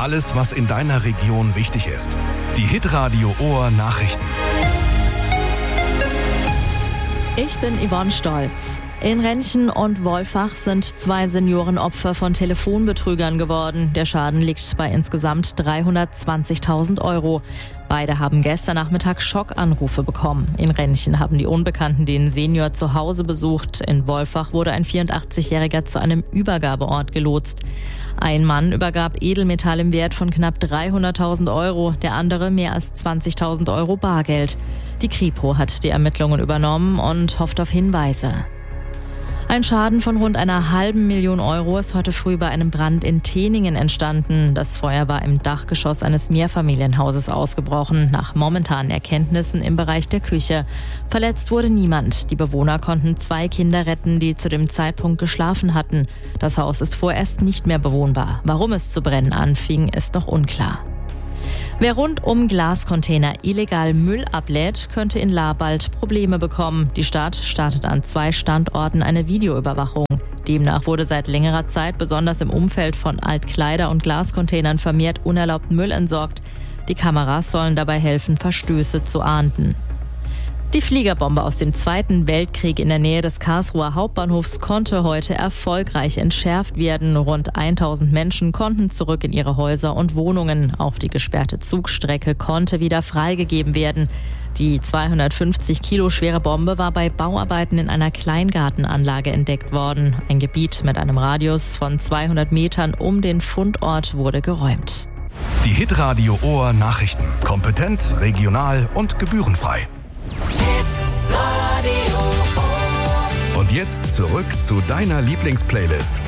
Alles, was in deiner Region wichtig ist. Die Hitradio Ohr Nachrichten. Ich bin Yvonne Stolz. In Renchen und Wolfach sind 2 Senioren Opfer von Telefonbetrügern geworden. Der Schaden liegt bei insgesamt 320.000 Euro. Beide haben gestern Nachmittag Schockanrufe bekommen. In Renchen haben die Unbekannten den Senior zu Hause besucht. In Wolfach wurde ein 84-Jähriger zu einem Übergabeort gelotst. Ein Mann übergab Edelmetall im Wert von knapp 300.000 Euro, der andere mehr als 20.000 Euro Bargeld. Die Kripo hat die Ermittlungen übernommen und hofft auf Hinweise. Ein Schaden von rund 500.000 Euro ist heute früh bei einem Brand in Teningen entstanden. Das Feuer war im Dachgeschoss eines Mehrfamilienhauses ausgebrochen, nach momentanen Erkenntnissen im Bereich der Küche. Verletzt wurde niemand. Die Bewohner konnten 2 Kinder retten, die zu dem Zeitpunkt geschlafen hatten. Das Haus ist vorerst nicht mehr bewohnbar. Warum es zu brennen anfing, ist noch unklar. Wer rund um Glascontainer illegal Müll ablädt, könnte in Lahr bald Probleme bekommen. Die Stadt startet an 2 Standorten eine Videoüberwachung. Demnach wurde seit längerer Zeit besonders im Umfeld von Altkleider- und Glascontainern vermehrt unerlaubten Müll entsorgt. Die Kameras sollen dabei helfen, Verstöße zu ahnden. Die Fliegerbombe aus dem Zweiten Weltkrieg in der Nähe des Karlsruher Hauptbahnhofs konnte heute erfolgreich entschärft werden. Rund 1000 Menschen konnten zurück in ihre Häuser und Wohnungen. Auch die gesperrte Zugstrecke konnte wieder freigegeben werden. Die 250 Kilo schwere Bombe war bei Bauarbeiten in einer Kleingartenanlage entdeckt worden. Ein Gebiet mit einem Radius von 200 Metern um den Fundort wurde geräumt. Die Hitradio Ohr Nachrichten. Kompetent, regional und gebührenfrei. Und jetzt zurück zu deiner Lieblingsplaylist.